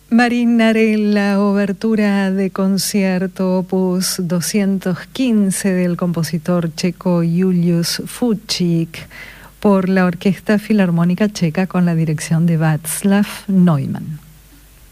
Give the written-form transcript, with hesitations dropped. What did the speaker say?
Marinarella, obertura de concierto opus 215 del compositor checo Julius Fučík por la Orquesta Filarmónica Checa con la dirección de Václav Neumann.